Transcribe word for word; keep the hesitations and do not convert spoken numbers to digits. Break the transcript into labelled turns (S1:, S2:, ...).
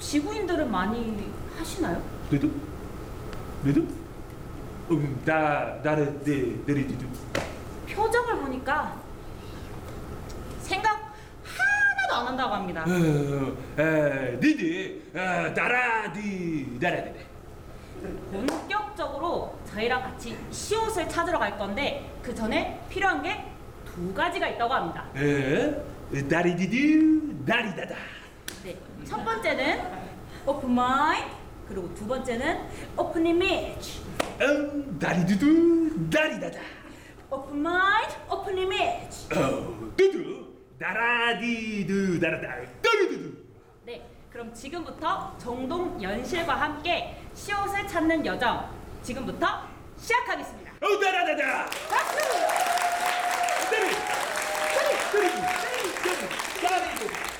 S1: 지구인들은 많이 하시나요?
S2: 너도? 너도? 음, 나 나를 내 내리디도.
S1: 표정을 보니까 생각 하나도 안 한다고 합니다.
S2: 어, 에, 니들, 어, 나라디, 나라디.
S1: 본격적으로 저희랑 같이 시옷을 찾으러 갈 건데 그 전에 필요한 게 두 가지가 있다고 합니다.
S2: 에, 나리디디, 나리다다.
S1: 네, 첫 번째는 오픈 마인드, 그리고 두 번째는 오픈 이미지.
S2: 음, 나리두두, 나리다다.
S1: 오픈 마인드, 오픈 이미지.
S2: 어, 두두, 나라디두, 나라다, 나리두두.
S1: 네, 그럼 지금부터 정동 연실과 함께 시옷을 찾는 여정 지금부터 시작하겠습니다.
S2: 어, 나라다다.
S1: 박수!
S2: 나리, 나리, 나리, 나리, 나리, 나리.